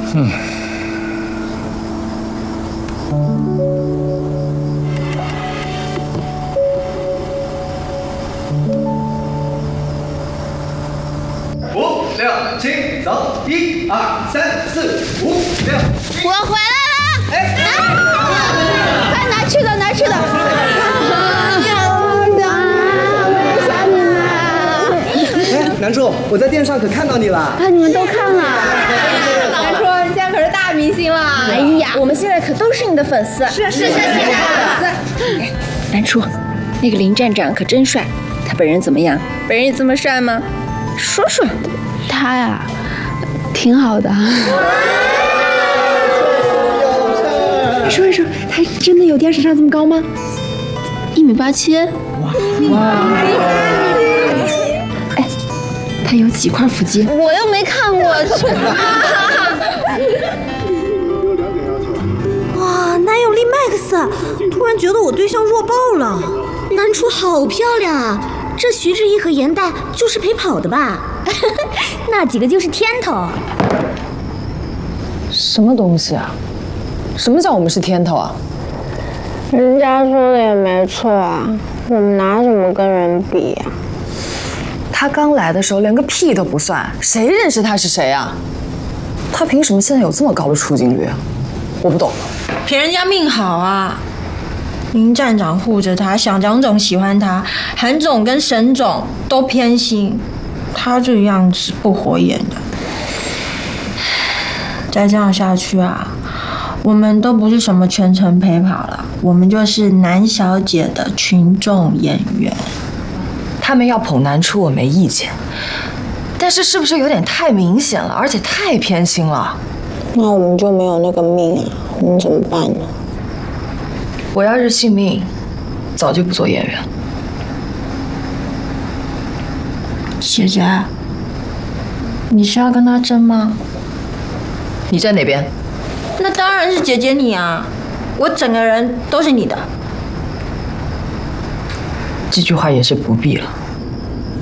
5、6、7，走！1、2、3、4、5、6。 我回来了！快拿吃的，拿吃的！ 南柱，我在电视上可看到你了。 啊，你们都看了？ 南叔，你现在可是大明星了！ 哎呀，我们现在可都是你的粉丝。是。南初，那个林站长可真帅，他本人怎么样？本人也这么帅吗？说说。 他呀，挺好的。说一说，他真的有电视上这么高吗？1.87米。哇！哎，他有几块腹肌？ 我又没看过。 哇，男友力 max！ 突然觉得我对象弱爆了。南初好漂亮啊！这徐志毅和严代就是陪跑的吧？那几个就是天头。 什么东西啊？什么叫我们是天头啊？ 人家说的也没错啊，我们拿什么跟人比呀？ 他刚来的时候连个屁都不算，谁认识他是谁啊？他凭什么现在有这么高的出镜率啊？我不懂。 凭人家命好啊！林站长护着他，小蒋总喜欢他，韩总跟沈总都偏心，他这个样子不火眼的。再这样下去啊，我们都不是什么全程陪跑了，我们就是南小姐的群众演员。 他们要捧南初，我没意见，但是是不是有点太明显了，而且太偏心了？ 那我们就没有那个命啊，我们怎么办呢？ 我要是信命，早就不做演员了。 姐姐，你是要跟他争吗？ 你站哪边？ 那当然是姐姐你啊，我整个人都是你的。 这句话也是不必了。